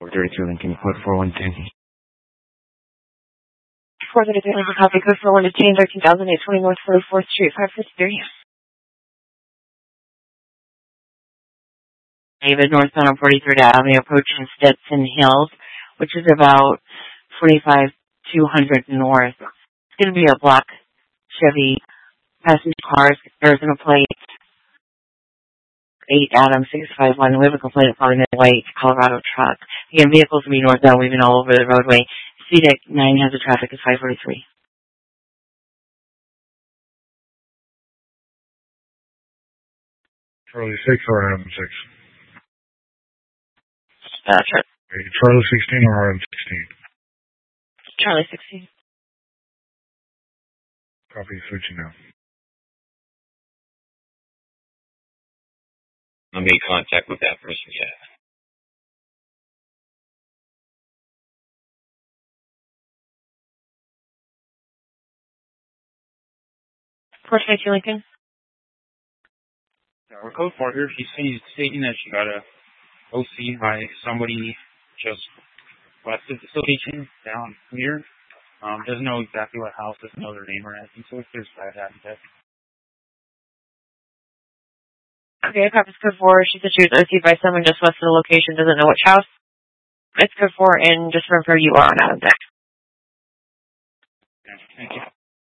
432 Lincoln, code 4110. 432 Lincoln, copy code 4110, 13,820 North 44th Street, 553. David, northbound on 43rd Avenue, approaching Stetson Hills, which is about 200 north. It's going to be a black Chevy passenger car, Arizona plate, 8 Adam 651. We have a complaint calling a white Colorado truck. Again, vehicles will be northbound, weaving all over the roadway. CDEC 9 has the traffic is 543. Charlie 6 or Adam 6? Sure. Charlie 16 or Adam 16? Charlie 16. Copy, switching now. I made contact with that person yet. Porsche Lincoln. Our code for her, she's stating that she got a OC by somebody just west of this location down here. Doesn't know exactly what house, doesn't know their name or anything, so if there's bad habitat. Okay, copies code 4. She said she was OC'd by someone just west of the location, doesn't know which house. It's code 4, and just remember you are on Adam Deck. Thank you.